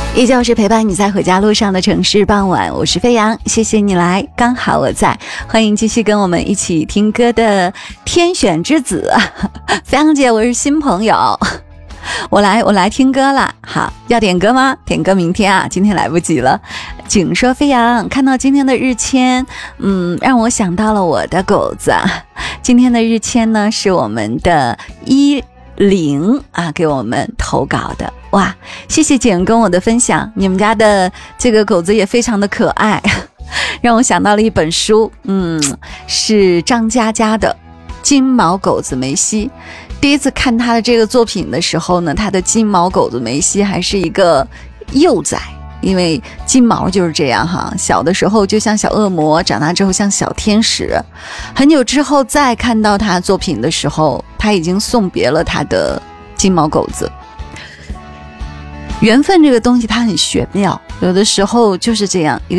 依旧是陪伴你在回家路上的城市傍晚，我是飞扬，谢谢你来，刚好我在，欢迎继续跟我们一起听歌的天选之子，飞扬姐，我是新朋友，我来听歌了。好，要点歌吗？点歌明天啊，今天来不及了。景说飞扬，看到今天的日签，让我想到了我的狗子。今天的日签呢，是我们的10啊给我们投稿的。哇，谢谢简跟我的分享，你们家的这个狗子也非常的可爱，让我想到了一本书，是张嘉佳的《金毛狗子梅西》。第一次看他的这个作品的时候呢，他的金毛狗子梅西还是一个幼崽，因为金毛就是这样哈，小的时候就像小恶魔，长大之后像小天使。很久之后再看到他作品的时候，他已经送别了他的金毛狗子。缘分这个东西它很玄妙，有的时候就是这样，